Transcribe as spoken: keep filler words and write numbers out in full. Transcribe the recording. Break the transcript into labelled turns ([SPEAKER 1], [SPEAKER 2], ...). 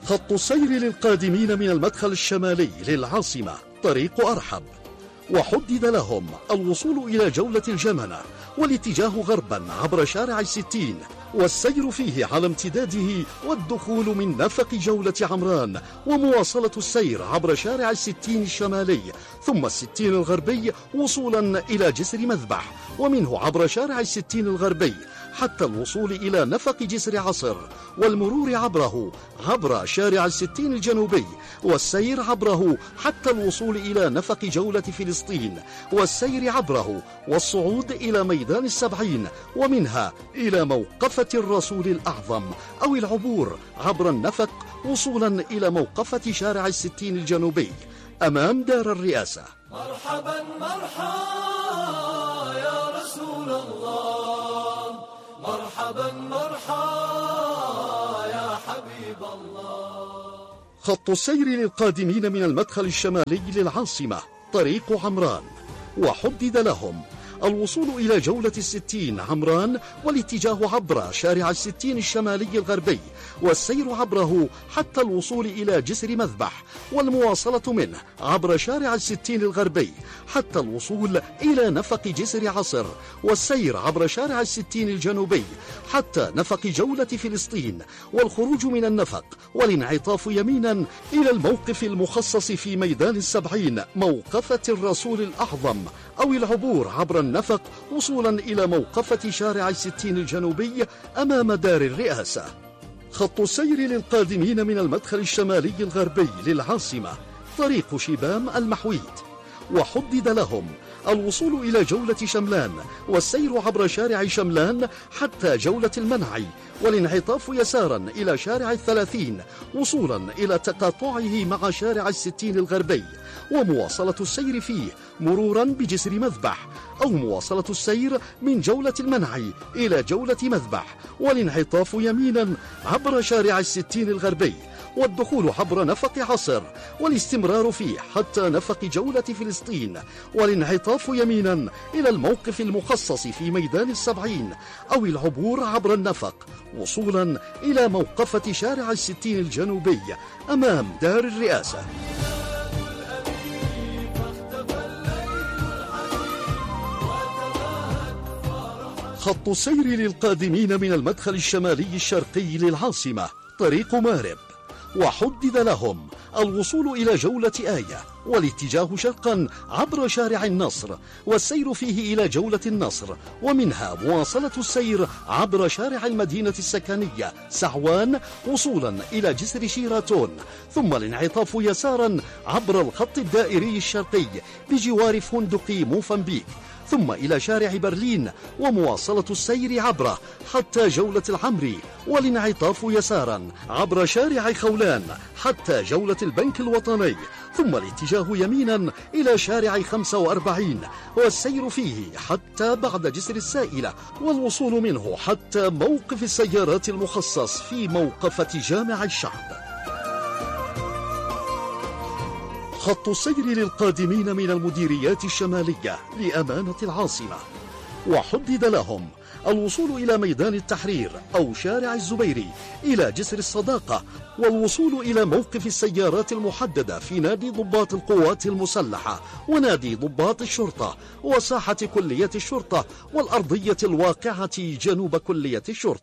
[SPEAKER 1] خط السير للقادمين من المدخل الشمالي للعاصمة طريق أرحب، وحدد لهم الوصول إلى جولة الجمنة والاتجاه غربا عبر شارع الستين والسير فيه على امتداده، والدخول من نفق جولة عمران ومواصلة السير عبر شارع الستين الشمالي ثم الستين الغربي وصولا إلى جسر مذبح، ومنه عبر شارع الستين الغربي حتى الوصول إلى نفق جسر عصر والمرور عبره عبر شارع الستين الجنوبي والسير عبره حتى الوصول إلى نفق جولة فلسطين والسير عبره والصعود إلى ميدان السبعين ومنها إلى موقفة الرسول الأعظم، أو العبور عبر النفق وصولا إلى موقفة شارع الستين الجنوبي أمام دار الرئاسة.
[SPEAKER 2] مرحبا مرحبا يا رسول الله، مرحبا مرحبا يا حبيب الله.
[SPEAKER 1] خط السير للقادمين من المدخل الشمالي للعاصمة طريق عمران، وحدد لهم الوصول إلى جولة الستين عمران والاتجاه عبر شارع الستين الشمالي الغربي والسير عبره حتى الوصول إلى جسر مذبح والمواصلة منه عبر شارع الستين الغربي حتى الوصول إلى نفق جسر عصر والسير عبر شارع الستين الجنوبي حتى نفق جولة فلسطين والخروج من النفق والانعطاف يمينا إلى الموقف المخصص في ميدان السبعين موقفة الرسول الأعظم، أو العبور عبر النفق وصولا إلى موقفة شارع الستين الجنوبي أمام دار الرئاسة. خط السير للقادمين من المدخل الشمالي الغربي للعاصمة طريق شبام المحويد، وحدد لهم الوصول إلى جولة شملان والسير عبر شارع شملان حتى جولة المنعي والانعطاف يسارا إلى شارع الثلاثين وصولا إلى تقاطعه مع شارع الستين الغربي ومواصلة السير فيه مرورا بجسر مذبح، أو مواصلة السير من جولة المنعي إلى جولة مذبح والانعطاف يمينا عبر شارع الستين الغربي والدخول عبر نفق عصر والاستمرار فيه حتى نفق جولة فلسطين والانعطاف يمينا إلى الموقف المخصص في ميدان السبعين، أو العبور عبر النفق وصولا إلى موقفة شارع الستين الجنوبي أمام دار الرئاسة. خط السير للقادمين من المدخل الشمالي الشرقي للعاصمة طريق مارب، وحدد لهم الوصول إلى جولة آية والاتجاه شرقا عبر شارع النصر والسير فيه إلى جولة النصر، ومنها مواصلة السير عبر شارع المدينة السكنية سعوان وصولا إلى جسر شيراتون، ثم الانعطاف يسارا عبر الخط الدائري الشرقي بجوار فندق موفنبيك، ثم إلى شارع برلين ومواصلة السير عبره حتى جولة العمري والانعطاف يسارا عبر شارع خولان حتى جولة البنك الوطني، ثم الاتجاه يمينا إلى شارع خمسة وأربعين والسير فيه حتى بعد جسر السائلة والوصول منه حتى موقف السيارات المخصص في موقفة جامع الشعب. خط السير للقادمين من المديريات الشمالية لأمانة العاصمة، وحدد لهم الوصول إلى ميدان التحرير أو شارع الزبيري إلى جسر الصداقة والوصول إلى موقف السيارات المحددة في نادي ضباط القوات المسلحة ونادي ضباط الشرطة وساحة كلية الشرطة والأرضية الواقعة جنوب كلية الشرطة.